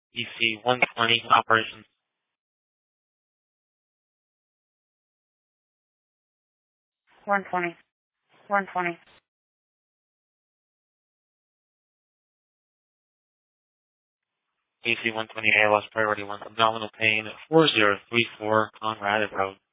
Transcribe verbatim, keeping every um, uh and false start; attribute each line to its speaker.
Speaker 1: E C one twenty operations.
Speaker 2: one twenty. one twenty.
Speaker 1: E C one twenty A L S priority one, abdominal pain at four zero three four Conrad Road.